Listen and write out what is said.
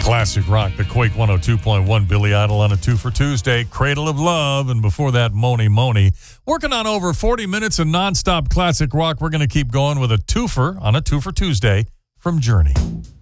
Classic rock, the Quake 102.1, Billy Idol on a 2 for Tuesday, Cradle of Love, and before that, Moni Moni. Working on over 40 minutes of nonstop classic rock. We're going to keep going with a twofer on a 2 for Tuesday from Journey.